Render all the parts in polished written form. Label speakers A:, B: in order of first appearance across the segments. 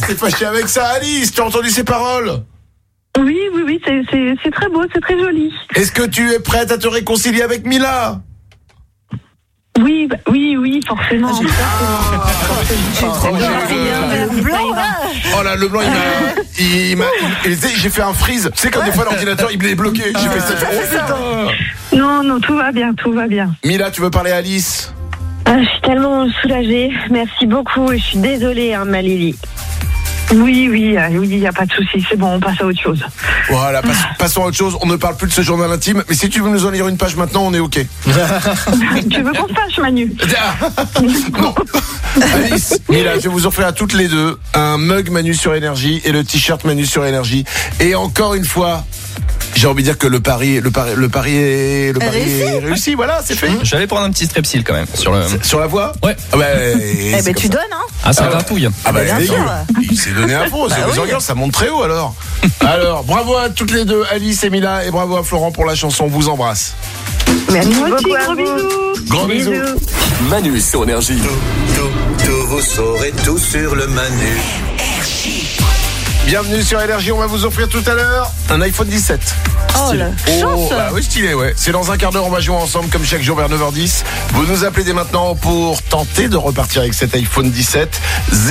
A: t'es fâchée avec ça, Alice. Tu as entendu ces paroles?
B: Oui, c'est très beau, c'est très joli.
A: Est-ce que tu es prête à te réconcilier avec Mila?
B: Oui, forcément.
C: Le blanc, là.
A: Oh là, le blanc, j'ai fait un freeze. Tu sais, comme des fois l'ordinateur, il est bloqué. J'ai fait ça. Oh putain.
B: Non, tout va bien.
A: Mila, tu veux parler à Alice?
D: Je suis tellement soulagée. Merci beaucoup. Et je suis désolée, ma Lily.
B: Oui, il n'y a pas de souci. C'est bon, on passe à autre chose.
A: Voilà, passons à autre chose. On ne parle plus de ce journal intime. Mais si tu veux nous en lire une page maintenant, on est OK.
B: Tu veux qu'on se fâche, Manu?
A: Non. Alice, Mila, je vais vous offrir à toutes les deux un mug Manu sur Énergie et le t-shirt Manu sur Énergie. Et encore une fois, j'ai envie de dire que le pari est réussi. Voilà, c'est fait.
E: J'allais prendre un petit strepsil quand même
A: sur la voix.
E: Ouais.
C: Tu donnes, hein.
E: Ah, ça gratouille.
A: Ah bah
C: bien sûr.
A: Il s'est donné un faux. Ça monte très haut alors. Alors, bravo à toutes les deux, Alice et Mila, et bravo à Florent pour la chanson. On vous embrasse.
D: Merci
B: Moi aussi,
D: beaucoup à
B: gros
D: vous.
B: bisous.
A: Gros bisous.
F: Manu sur Énergie.
G: Tout, vous saurez tout sur le Manu.
A: Bienvenue sur Énergie, on va vous offrir tout à l'heure un iPhone 17.
C: Oh la chance.
A: Bah oui, stylé, ouais. C'est dans un quart d'heure, on va jouer ensemble comme chaque jour vers 9h10. Vous nous appelez dès maintenant pour tenter de repartir avec cet iPhone 17.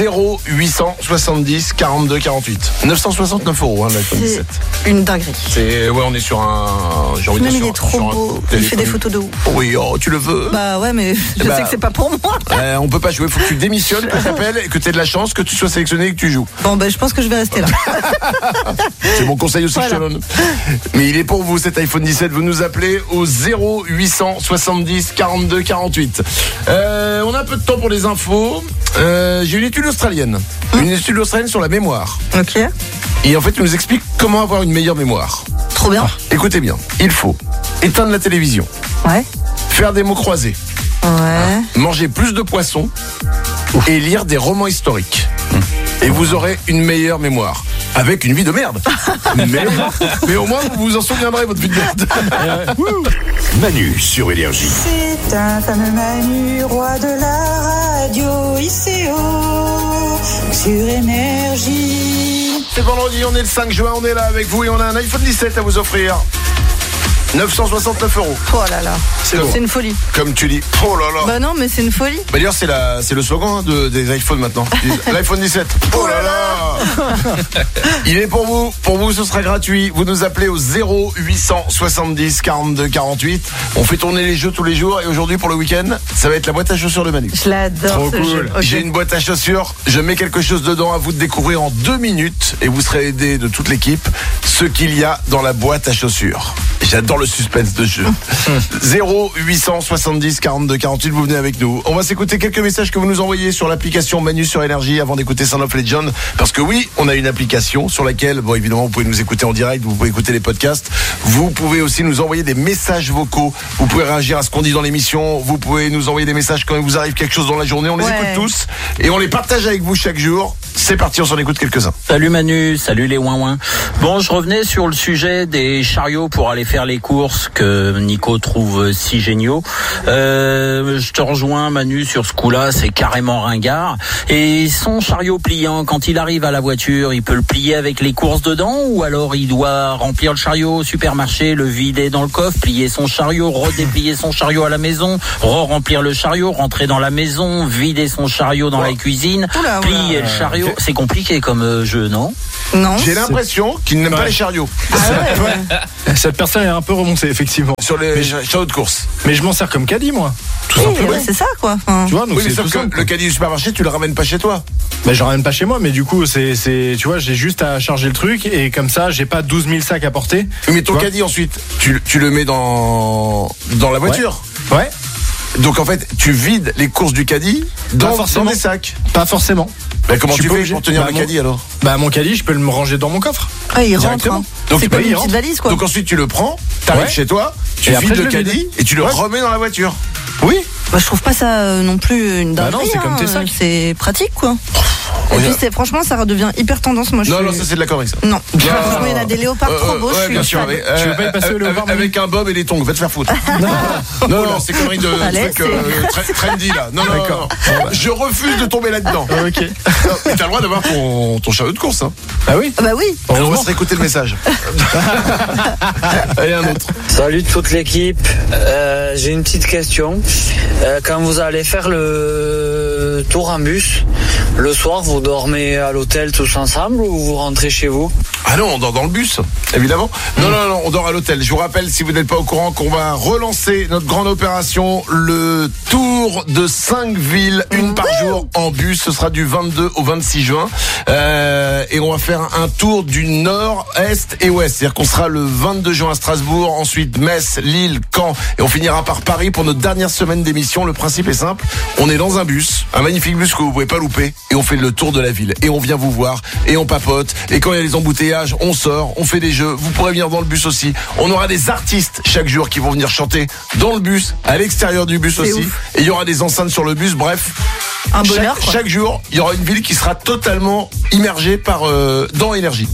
A: 0870 42 48. 969 €, l'iPhone 17.
C: Une dinguerie.
A: On est sur un...
C: Même il est trop beau. Il fait des photos de ouf.
A: Oui, tu le veux?
C: Bah ouais, mais je sais que c'est pas pour moi.
A: On peut pas jouer, faut que tu démissionnes, que tu appelles et que tu aies de la chance, que tu sois sélectionné et que tu joues.
C: Bon, je pense que je vais rester là.
A: C'est mon conseil aussi que je te donne. Mais il est pour vous cet iPhone 17. Vous nous appelez au 0870 42 48. On a un peu de temps pour les infos. J'ai une étude australienne. Une étude australienne sur la mémoire.
C: Ok.
A: Et en fait, il nous explique comment avoir une meilleure mémoire.
C: Trop bien.
A: Écoutez bien. Il faut éteindre la télévision.
C: Ouais.
A: Faire des mots croisés.
C: Ouais.
A: Manger plus de poissons. Et lire des romans historiques. Et vous aurez une meilleure mémoire. Avec une vie de merde. mais au moins, vous vous en souviendrez, votre vie de merde.
F: Manu sur Énergie.
H: C'est un fameux Manu, roi de la radio, ICO, sur Énergie.
A: C'est vendredi, on est le 5 juin, on est là avec vous et on a un iPhone 17 à vous offrir. 969 €.
C: Oh là là. C'est une folie.
A: Comme tu dis. Oh là là.
C: Bah non, mais c'est une folie.
A: Bah d'ailleurs, c'est le slogan des iPhones maintenant. L'iPhone 17. Oh là là. Il est pour vous. Pour vous, ce sera gratuit. Vous nous appelez au 0870 42 48. On fait tourner les jeux tous les jours. Et aujourd'hui, pour le week-end, ça va être la boîte à chaussures de Manu.
C: Je l'adore.
A: Trop
C: ce
A: cool.
C: jeu. Okay.
A: J'ai une boîte à chaussures. Je mets quelque chose dedans à vous de découvrir en 2 minutes. Et vous serez aidé de toute l'équipe ce qu'il y a dans la boîte à chaussures. J'adore le suspense de jeu. 0870 42 48, vous venez avec nous. On va s'écouter quelques messages que vous nous envoyez sur l'application Manu sur Énergie avant d'écouter Sound of Legend. Parce que oui, on a une application sur laquelle, bon évidemment, vous pouvez nous écouter en direct, vous pouvez écouter les podcasts. Vous pouvez aussi nous envoyer des messages vocaux. Vous pouvez réagir à ce qu'on dit dans l'émission. Vous pouvez nous envoyer des messages quand il vous arrive quelque chose dans la journée. On les écoute tous et on les partage avec vous chaque jour. C'est parti, on s'en écoute quelques-uns.
I: Salut Manu, salut les ouin-ouin. Bon, je revenais sur le sujet des chariots pour aller faire les courses que Nico trouve si géniaux. Je te rejoins Manu sur ce coup-là, c'est carrément ringard. Et son chariot pliant, quand il arrive à la voiture, il peut le plier avec les courses dedans ou alors il doit remplir le chariot au supermarché, le vider dans le coffre, plier son chariot, redéplier son chariot à la maison, remplir le chariot, rentrer dans la maison, vider son chariot dans la cuisine, plier le chariot. C'est compliqué comme jeu, non?
C: Non.
A: J'ai l'impression qu'il n'aime pas les chariots.
E: Cette personne est un peu remontée, effectivement.
A: Sur les chariots de course.
E: Mais je m'en sers comme caddie, moi. Tout simplement.
C: C'est ça, quoi.
E: Tu vois, donc
A: oui, mais
E: c'est
A: sauf
E: tout
A: que
E: simple.
A: le caddie du supermarché, tu le ramènes pas chez toi.
E: Mais je le ramène pas chez moi, mais du coup, tu vois, j'ai juste à charger le truc et comme ça, j'ai pas 12 000 sacs à porter.
A: Mais ton caddie, ensuite, tu le mets dans la voiture.
E: Ouais.
A: Donc en fait, tu vides les courses du caddie dans des sacs.
E: Pas forcément.
A: Mais comment tu fais pour tenir le caddie alors?
E: Bah mon caddie, je peux me ranger dans mon coffre.
C: Ah, il rentre. Hein.
A: Donc
C: c'est comme une petite valise, quoi.
A: Donc ensuite tu le prends, t'arrives chez toi, tu vides le caddie et tu le remets dans la voiture.
E: Oui.
C: Bah, je trouve pas ça non plus une dinguerie.
E: Bah non, c'est comme tes sacs.
C: C'est pratique, quoi. Et puis franchement, ça redevient hyper tendance. Moi,
A: non, ça c'est de la connerie. Ça.
C: Non. Franchement, il y en a des léopards trop beaux.
A: Ouais, bien sûr.
E: Tu veux pas y passer au léopard
A: avec un bob et des tongs, va te faire foutre. Non, c'est connerie de truc trendy là. Non, d'accord. Je refuse de tomber là-dedans.
E: Ok.
A: Mais t'as le droit d'avoir ton chariot de course. Hein.
E: Ah oui.
C: Bah oui.
A: On va se réécouter le message. Allez, un autre.
J: Salut toute l'équipe. J'ai une petite question. Quand vous allez faire le tour en bus, le soir, vous dormez à l'hôtel tous ensemble ou vous rentrez chez vous?
A: Ah non, on dort dans le bus, évidemment. Non, on dort à l'hôtel. Je vous rappelle, si vous n'êtes pas au courant, qu'on va relancer notre grande opération, le tour de 5 villes, une par jour en bus. Ce sera du 22 au 26 juin. Et on va faire un tour du nord, est et ouest. C'est-à-dire qu'on sera le 22 juin à Strasbourg, ensuite Metz, Lille, Caen, et on finira par Paris pour notre dernière semaine d'émission. Le principe est simple. On est dans un bus, un magnifique bus que vous pouvez pas louper, et on fait le tour de la ville. Et on vient vous voir, et on papote, et quand il y a des embouteillages, on sort, on fait des jeux. Vous pourrez venir dans le bus aussi. On aura des artistes chaque jour qui vont venir chanter dans le bus, à l'extérieur du bus aussi. Ouf. Et il y aura des enceintes sur le bus. Bref,
C: un bonheur.
A: Chaque jour, il y aura une ville qui sera totalement immergée dans Énergie.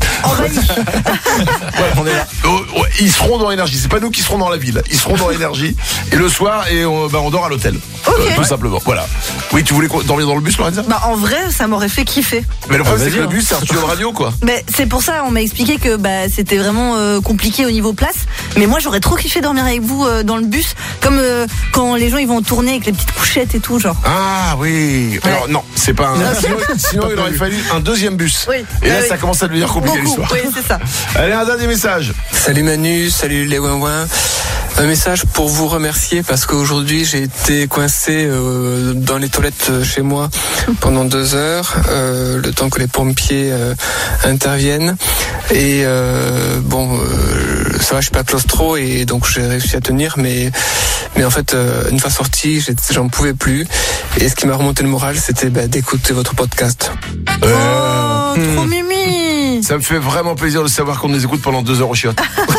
A: On est là. Ils seront dans Énergie. C'est pas nous qui serons dans la ville. Ils seront dans Énergie. Et le soir, on dort à l'hôtel.
C: Okay.
A: Tout simplement. Voilà. Oui, tu voulais dormir dans le bus, Lorenza?
C: Bah en vrai, ça m'aurait fait kiffer.
A: Mais le problème, c'est que le bus, c'est un studio de radio, quoi.
C: Mais c'est pour ça, on m'a expliqué que c'était vraiment compliqué au niveau place. Mais moi, j'aurais trop kiffé dormir avec vous dans le bus, comme quand les gens ils vont tourner avec les petites couchettes et tout, genre.
A: Ah oui. Ouais. Alors non, c'est pas un. Sinon il aurait fallu un deuxième bus.
C: Oui.
A: Et là, ça commence à devenir compliqué l'histoire.
C: Oui, c'est ça.
A: Allez, un dernier message.
K: Salut Manu, salut les ouin-ouin. Un message pour vous remercier parce qu'aujourd'hui j'ai été coincé dans les toilettes chez moi pendant 2 heures, le temps que les pompiers interviennent. Et ça va, je suis pas claustro et donc j'ai réussi à tenir, mais en fait une fois sorti, j'en pouvais plus. Et ce qui m'a remonté le moral, c'était d'écouter votre podcast.
C: Trop mimi.
A: Ça me fait vraiment plaisir de savoir qu'on nous écoute pendant 2 heures au chiottes.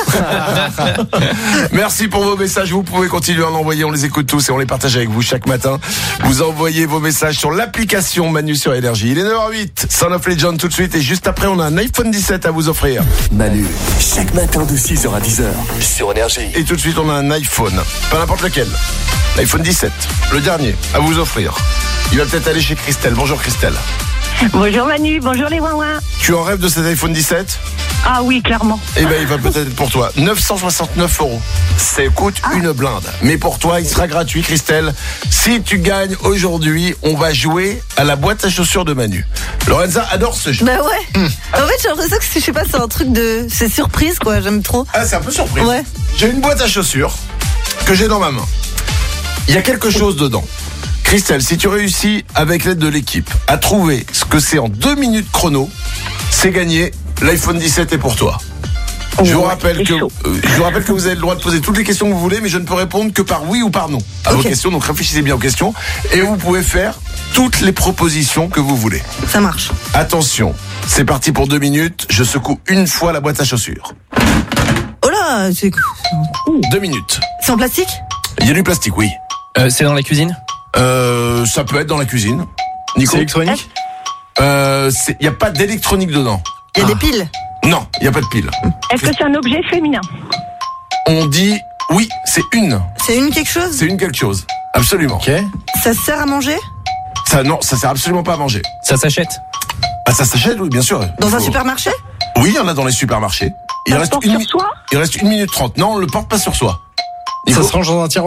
A: Merci pour vos messages. Vous pouvez continuer à en envoyer. On les écoute tous et on les partage avec vous chaque matin. Vous envoyez vos messages sur l'application Manu sur Énergie. Il est 9h08. Son of Legend tout de suite. Et juste après, on a un iPhone 17 à vous offrir.
F: Manu, chaque matin de 6h à 10h sur Énergie.
A: Et tout de suite, on a un iPhone. Pas n'importe lequel. L'iPhone 17. Le dernier à vous offrir. Il va peut-être aller chez Christelle. Bonjour Christelle.
B: Bonjour Manu, bonjour les ouin-ouin.
A: Tu en rêves de cet iPhone 17 ?
B: Ah oui, clairement.
A: Eh ben, il va peut-être être pour toi. 969 €. Ça coûte une blinde. Mais pour toi, il sera gratuit, Christelle. Si tu gagnes aujourd'hui, on va jouer à la boîte à chaussures de Manu. Lorenza adore ce jeu.
C: Bah ouais. En fait, j'ai l'impression que c'est un truc de... C'est surprise, quoi. J'aime trop.
A: Ah, c'est un peu surprise.
C: Ouais.
A: J'ai une boîte à chaussures que j'ai dans ma main. Il y a quelque chose dedans. Christelle, si tu réussis, avec l'aide de l'équipe, à trouver ce que c'est en 2 minutes chrono, c'est gagné. L'iPhone 17 est pour toi. Je vous rappelle que vous avez le droit de poser toutes les questions que vous voulez, mais je ne peux répondre que par oui ou par non à vos questions. Donc réfléchissez bien aux questions et vous pouvez faire toutes les propositions que vous voulez.
C: Ça marche.
A: Attention, c'est parti pour 2 minutes. Je secoue une fois la boîte à chaussures.
C: Oh là, c'est...
A: 2 minutes.
C: C'est en plastique ?
A: Il y a du plastique, oui.
L: C'est dans la cuisine ?
A: Ça peut être dans la cuisine. Nico ?
E: C'est électronique ?
A: Il n'y a pas d'électronique dedans.
C: Il y a des piles ?
A: Non, il n'y a pas de piles.
B: Est-ce que c'est un objet féminin ?
A: On dit oui, c'est une.
C: C'est une quelque chose ?
A: C'est une quelque chose. Absolument.
E: Ok.
C: Ça sert à manger ?
A: Non, ça sert absolument pas à manger.
L: Ça s'achète ?
A: Ah, ça s'achète, oui, bien sûr.
C: Dans un supermarché ?
A: Oui, il y en a dans les supermarchés. Il reste 1 minute 30. Non, on le porte pas sur soi.
E: Ça se range dans un tiroir ?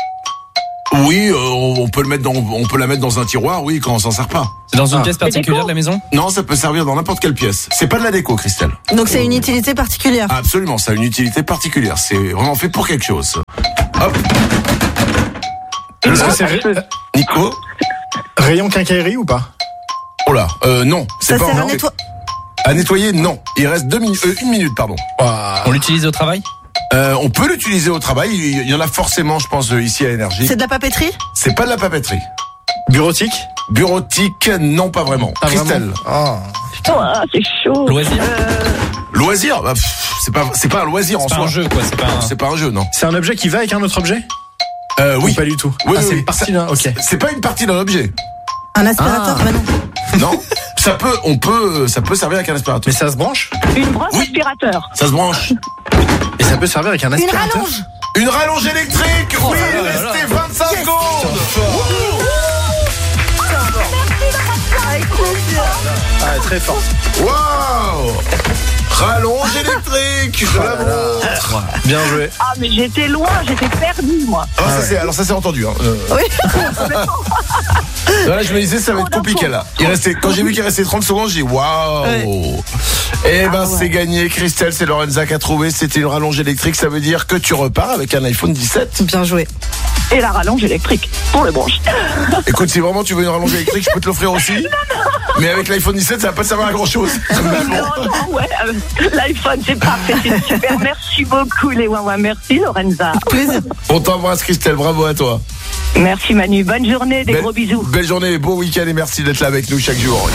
A: Oui, on peut la mettre dans un tiroir, oui, quand on s'en sert pas.
L: C'est dans une pièce particulière de la maison ?
A: Non, ça peut servir dans n'importe quelle pièce. C'est pas de la déco, Christelle.
C: Donc c'est une utilité particulière.
A: Absolument, ça a une utilité particulière. C'est vraiment fait pour quelque chose. Hop.
E: Est-ce que c'est
A: Nico ?
E: Rayon quincaillerie ou pas ?
A: Oh là, non.
C: Ça
A: pas
C: sert
A: à nettoyer, non. Il reste 1 minute, pardon.
L: On l'utilise au travail ?
A: On peut l'utiliser au travail. Il y en a forcément, je pense, ici à Énergie.
C: C'est de la papeterie ?
A: C'est pas de la papeterie.
E: Bureautique ?
A: Bureautique, non, pas vraiment.
E: Pas
A: Christelle.
E: Vraiment.
B: Oh, c'est chaud.
L: Loisir ?
A: Loisir, c'est pas un loisir en soi.
L: C'est pas un jeu, quoi.
A: C'est pas un jeu, non.
E: C'est un objet qui va avec un autre objet ?
A: Oui.
E: Ou pas du tout.
A: Oui,
E: c'est
A: oui.
E: une partie d'un. Ok.
A: C'est pas une partie d'un objet.
C: Un aspirateur ? Bah non.
A: Non. ça peut servir avec un aspirateur.
E: Mais ça se branche?
B: Une brosse aspirateur.
A: Ça se branche.
E: Et ça peut servir avec un aspirateur?
A: Une rallonge électrique. Oui, il restait 25 secondes.
E: Ah, très fort.
A: Waouh! Rallonge électrique, je la montre.
E: Bien joué.
B: Ah, mais j'étais loin, j'étais perdue, moi.
A: Alors ça c'est entendu. Hein.
C: Oui.
A: Là, je me disais ça va être compliqué là. Quand j'ai vu qu'il restait 30 secondes, j'ai dit waouh. Eh ben c'est gagné, Christelle, c'est Lorenza qui a trouvé. C'était une rallonge électrique, ça veut dire que tu repars avec un iPhone 17.
C: Bien joué.
B: Et la rallonge électrique pour les branches.
A: Écoute, si vraiment tu veux une rallonge électrique, je peux te l'offrir aussi. Mais avec l'iPhone 17, ça va pas te servir à grand chose.
B: Non, ouais, l'iPhone c'est parfait, c'est super. Merci beaucoup les Wawa, merci Lorenza.
C: Plaisir.
A: On t'embrasse Christelle, bravo à toi.
B: Merci Manu, bonne journée, gros bisous.
A: Belle journée, beau week-end et merci d'être là avec nous chaque jour.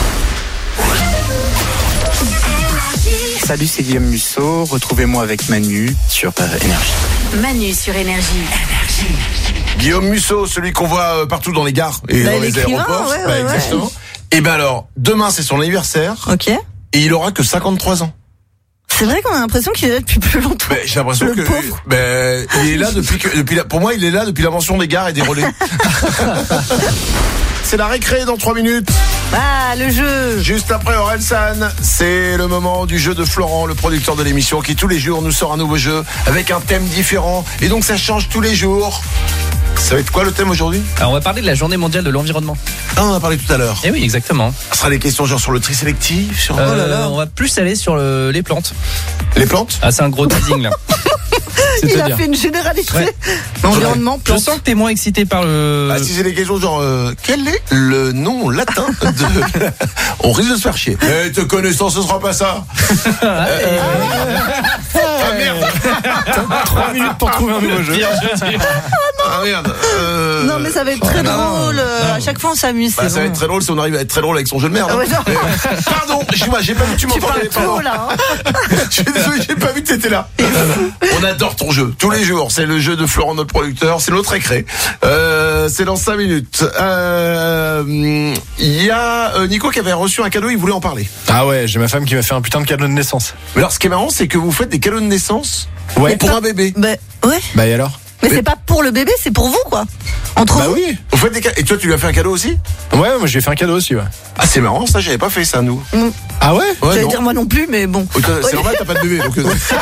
M: Salut, c'est Guillaume Musso. Retrouvez-moi avec Manu sur Énergie.
N: Manu sur Énergie.
A: Guillaume Musso, celui qu'on voit partout dans les gares et dans les aéroports.
C: Ouais.
A: Exactement. Et ben alors, demain c'est son anniversaire.
C: Ok.
A: Et il aura que 53 ans.
C: C'est vrai qu'on a l'impression qu'il est là depuis plus longtemps.
A: J'ai l'impression que il est là pour moi il est là depuis l'invention des gares et des relais. C'est la récré dans 3 minutes.
C: Ah, le jeu.
A: Juste après Orelsan, c'est le moment du jeu de Florent, le producteur de l'émission, qui tous les jours nous sort un nouveau jeu avec un thème différent. Et donc ça change tous les jours. Ça va être quoi le thème aujourd'hui?
L: Alors on va parler de la journée mondiale de l'environnement.
A: Ah, on en a parlé tout à l'heure.
L: Eh oui, exactement.
A: Ce sera des questions genre sur le tri sélectif, sur...
L: On va plus aller sur les plantes.
A: Les plantes?
L: Ah, c'est un gros teasing là.
C: Il a fait une généralité.
L: Ouais.
C: Environnement,
L: je sens que t'es moins excité par le...
A: Ah, si c'est des questions genre quel est le nom latin de... On risque de se faire chier. Te connaissant, ce sera pas ça. Ah merde.
E: 3 minutes pour trouver un nouveau jeu.
A: Ah merde.
C: Non mais ça va être très drôle. À chaque fois on s'amuse.
A: Ça va être très drôle si on arrive à être très drôle avec son jeu de merde. Pardon, j'ai pas vu que tu m'entendais.
C: Tu parles trop là.
A: Je suis désolé, j'ai pas vu que t'étais là. On adore ton jeu. Tous les jours, c'est le jeu de Florent, notre producteur. C'est notre récré. C'est dans 5 minutes. Il y a Nico qui avait reçu un cadeau, il voulait en parler.
E: Ah ouais, j'ai ma femme qui m'a fait un putain de cadeau de naissance.
A: Mais alors, ce qui est marrant, c'est que vous faites des cadeaux de naissance pour un bébé.
C: Ouais.
E: Et alors?
C: Mais c'est pas pour le bébé, c'est pour vous quoi. Entre vous.
E: Oui.
A: Vous faites des cadeaux. Et toi, tu lui as fait un cadeau aussi?
E: Ouais, moi j'ai fait un cadeau aussi, ouais.
A: Ah, c'est marrant, ça, j'avais pas fait ça, nous.
E: Ah ouais?
C: J'allais dire moi non plus, mais bon.
A: C'est normal, t'as pas de bébé, donc.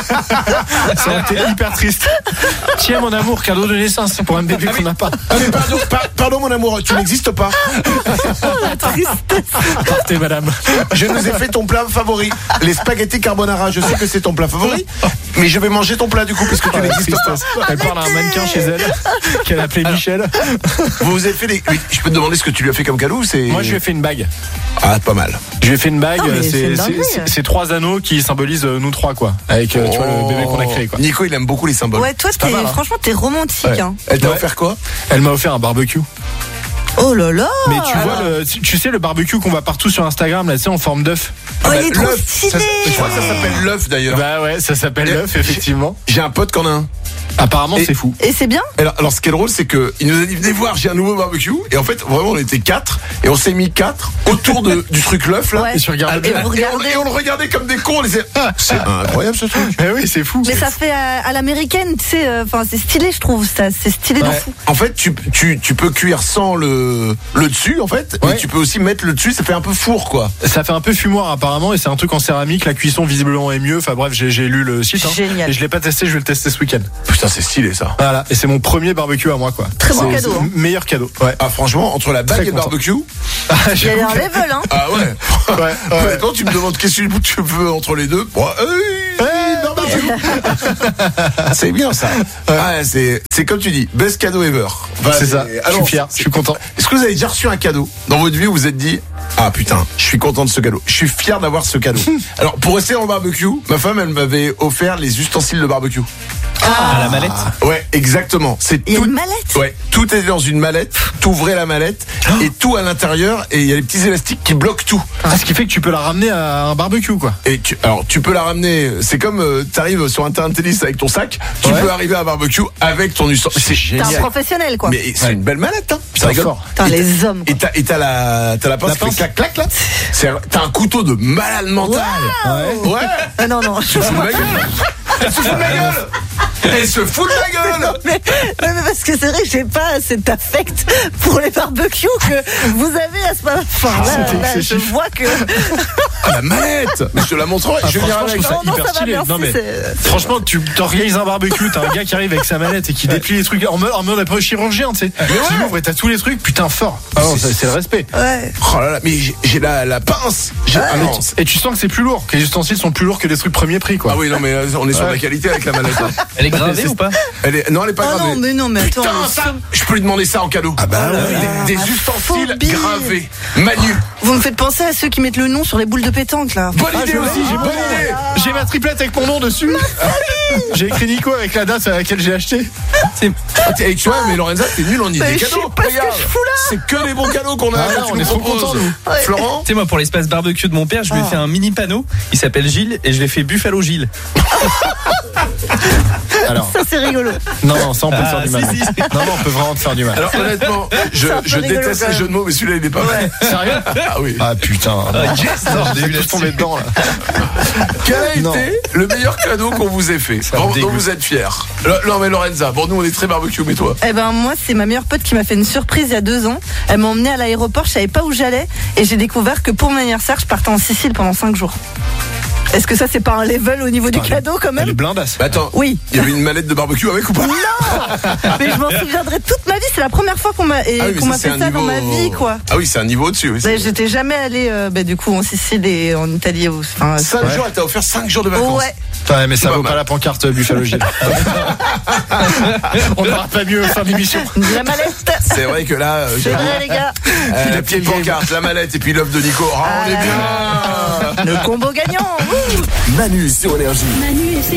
E: C'était hyper triste. Tiens, mon amour, cadeau de naissance pour un bébé qu'on n'a pas.
A: Ah, mais pardon, mon amour, tu n'existes pas.
C: La tristesse.
E: Partez, madame.
A: Je nous ai fait ton plat favori, les spaghettis carbonara. Je sais que c'est ton plat favori, mais je vais manger ton plat du coup, parce que tu n'existes pas.
E: Elle parle à un mannequin chez elle, qu'elle appelait Michel.
A: Vous avez fait des... Je peux te demander ce que tu lui as fait comme cadeau?
E: Moi, je lui ai fait une bague.
A: Ah, pas mal.
E: Je lui ai fait une bague,
C: c'est
E: c'est 3 anneaux qui symbolisent nous 3 quoi. Avec tu vois le bébé qu'on a créé quoi.
A: Nico, il aime beaucoup les symboles.
C: Ouais, toi franchement t'es romantique.
A: Ouais.
C: Hein.
A: Elle t'a offert quoi?
E: Elle m'a offert un barbecue.
C: Oh là là.
E: Mais tu vois tu sais le barbecue qu'on voit partout sur Instagram là, tu sais en forme d'œuf.
C: Oh, il est trop stylé.
A: Je crois que ça s'appelle l'œuf d'ailleurs.
E: Bah ouais, ça s'appelle l'œuf effectivement.
A: J'ai un pote qui en a un.
E: Apparemment c'est fou.
C: Et c'est bien?
A: Alors ce qui est drôle, c'est que il nous a dit venez voir, j'ai un nouveau barbecue. Et en fait vraiment on était 4 et on s'est mis 4 autour du truc l'œuf là.
C: Ouais.
E: Et tu regardes
A: et on le regardait comme des cons. On disait c'est incroyable ce truc.
E: Mais oui c'est fou.
C: Mais ça fait à l'américaine, tu sais. Enfin c'est stylé je trouve. Ça c'est stylé de fou.
A: En fait tu peux cuire sans le dessus en fait.
E: Ouais.
A: Et tu peux aussi mettre le dessus. Ça fait un peu four quoi.
E: Ça fait un peu fumoir apparemment et c'est un truc en céramique. La cuisson visiblement est mieux. Enfin bref j'ai lu le site.
C: Génial.
E: Et je l'ai pas testé. Je vais le tester ce week-end.
A: Putain c'est stylé ça.
E: Voilà, et c'est mon premier barbecue à moi quoi.
C: Très bon cadeau.
E: C'est le meilleur cadeau. Ouais.
A: Ah franchement entre la bague et le barbecue.
C: Il y a un level hein.
A: Ah ouais. Maintenant tu me demandes qu'est-ce que tu veux entre les deux. Bon, barbecue. C'est bien ça. Ah, c'est comme tu dis, best cadeau ever. Enfin,
E: c'est ça.
A: Alors,
E: je suis fier, je suis content.
A: Est-ce que vous avez déjà reçu un cadeau dans votre vie où vous vous êtes dit ah putain, je suis content de ce cadeau. Je suis fier d'avoir ce cadeau. Alors pour rester dans le barbecue, ma femme elle m'avait offert les ustensiles de barbecue.
L: Ah, la mallette.
A: Ouais, exactement.
C: Il y a une mallette.
A: Ouais, tout était dans une mallette. T'ouvrais la mallette et tout à l'intérieur, et il y a les petits élastiques qui bloquent tout.
E: Ce qui fait que tu peux la ramener à un barbecue, quoi.
A: Et alors tu peux la ramener, c'est comme t'arrives sur un terrain de tennis avec ton sac, tu peux arriver à un barbecue avec ton ustensile. C'est
C: T'es
A: génial.
C: un professionnel, quoi.
A: Mais c'est une belle mallette, hein.
E: C'est fort.
C: Putain, les hommes.
A: Et t'as la pince qui fait clac clac là. T'as un couteau de malade mental.
C: Wow.
A: Ouais.
C: Ah non, non.
A: Elle se fout de ma gueule. Elle se fout de ma gueule. Elle se fout de ma gueule.
C: mais parce que c'est vrai que j'ai pas cet affect pour les barbecues que vous avez à ce moment. Enfin, là, je vois que.
A: Ah, la mallette. Mais je te la montrerai. Je vais venir
E: Franchement,
A: avec.
E: je trouve ça
C: Non,
E: hyper
C: ça va,
E: stylé.
C: merci,
E: Non, mais
C: c'est-
E: franchement, tu t'organises un barbecue, t'as un gars qui arrive avec sa mallette et qui déplie les trucs en mode après chirurgien, tu sais. Tu ouvres et t'as tous les trucs, putain, fort. Ah non, c'est le respect.
C: Ouais.
A: Oh là là, mais j'ai la pince. Ah non.
E: Et tu sens que c'est plus lourd, que les ustensiles sont plus lourds que les trucs premier prix, quoi.
A: Ah oui, non, mais on est sur de la qualité avec la mallette.
L: Elle est gravée ou pas?
A: Non, elle est pas
C: Ah
A: gravée.
C: non, mais attends.
A: Putain, ça, je peux lui demander ça en cadeau. Ah bah des ustensiles
C: phobie.
A: gravés. Manu.
C: Vous me faites penser à ceux qui mettent le nom sur les boules de pétanque, là.
A: Bonne idée aussi, j'ai bonne idée.
E: J'ai ma triplette avec mon nom dessus. J'ai écrit Nico avec la date à laquelle j'ai acheté.
A: Et tu vois, mais Lorenza, t'es nul en idée
C: Mais je
A: cadeaux.
C: sais pas ce que
A: Regarde,
C: je fous là.
A: c'est que des bons cadeaux qu'on a.
E: Ah,
A: là,
E: là,
A: tu
E: on
A: nous
E: est trop
A: proposes.
E: contents, nous.
C: Ouais.
A: Florent.
L: Tu sais, moi, pour l'espace barbecue de mon père, je lui ai fait un mini panneau. Il s'appelle Gilles et je l'ai fait Buffalo Gilles.
E: Alors,
C: Ça, c'est rigolo.
E: non, ça on peut te faire du mal.
L: si.
E: Non, on peut vraiment te faire du mal.
A: Alors honnêtement, je
C: rigolo,
A: déteste
C: quand
A: les
C: même.
A: jeux de mots, mais celui-là il est pas mal.
E: Sérieux?
A: Ah oui.
E: Ah putain. J'ai vu tous tomber dedans là.
A: Quel a
E: Non.
A: été le meilleur cadeau qu'on vous ait fait,
E: me
A: dont
E: dégoûte.
A: vous êtes fiers? Non mais Lorenza, bon nous on est très barbecue, mais toi?
C: Eh ben moi c'est ma meilleure pote qui m'a fait une surprise il y a 2 ans. Elle m'a emmenée à l'aéroport, je savais pas où j'allais et j'ai découvert que pour mon anniversaire je partais en Sicile pendant 5 jours. Est-ce que ça c'est pas un level au niveau du cadeau quand
E: Elle est
C: même?
E: blindasse.
A: Bah, attends,
C: Oui.
A: il y avait une mallette de barbecue avec ou pas?
C: Non. Mais je m'en souviendrai toute ma vie, c'est la première fois qu'on m'a
A: Ah oui, mais
C: qu'on m'a
A: c'est
C: fait
A: un
C: ça dans
A: niveau-
C: ma vie quoi.
A: Ah oui, c'est un niveau au-dessus. Oui.
C: Ouais, j'étais jamais allée du coup en Sicile et en Italie. Enfin,
A: 5 jours, elle t'a offert 5 jours de vacances.
C: ouais.
E: Ouais, mais ça
A: Pas
E: vaut
A: mal.
E: pas la pancarte Buffalo Gilles. On n'aura pas mieux fin d'émission.
C: La mallette.
A: C'est vrai que là,
C: C'est vrai les gars.
A: la petite pancarte, la mallette et puis l'œuf de Nico. Oh, on est bien.
C: Le combo gagnant. Wouh.
F: Manu sur Énergie.
N: Manu et ses